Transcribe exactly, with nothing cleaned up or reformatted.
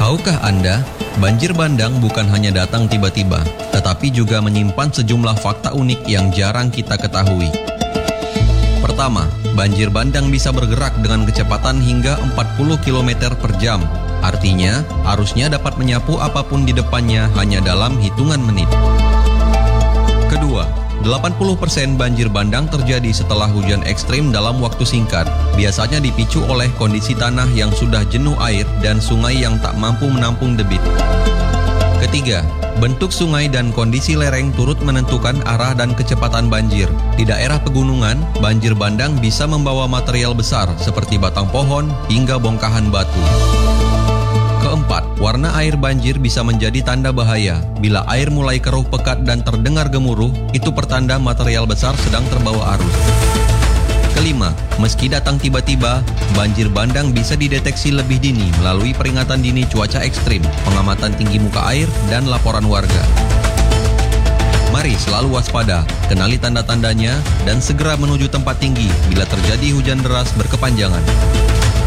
Tahukah Anda, banjir bandang bukan hanya datang tiba-tiba, tetapi juga menyimpan sejumlah fakta unik yang jarang kita ketahui. Pertama, banjir bandang bisa bergerak dengan kecepatan hingga empat puluh kilometer per jam. Artinya, arusnya dapat menyapu apapun di depannya hanya dalam hitungan menit. Kedua, delapan puluh persen banjir bandang terjadi setelah hujan ekstrim dalam waktu singkat. Biasanya dipicu oleh kondisi tanah yang sudah jenuh air dan sungai yang tak mampu menampung debit. Ketiga, bentuk sungai dan kondisi lereng turut menentukan arah dan kecepatan banjir. Di daerah pegunungan, banjir bandang bisa membawa material besar seperti batang pohon hingga bongkahan batu. Keempat, warna air banjir bisa menjadi tanda bahaya. Bila air mulai keruh pekat dan terdengar gemuruh, itu pertanda material besar sedang terbawa arus. Kelima, meski datang tiba-tiba, banjir bandang bisa dideteksi lebih dini melalui peringatan dini cuaca ekstrim, pengamatan tinggi muka air, dan laporan warga. Mari selalu waspada, kenali tanda-tandanya, dan segera menuju tempat tinggi bila terjadi hujan deras berkepanjangan.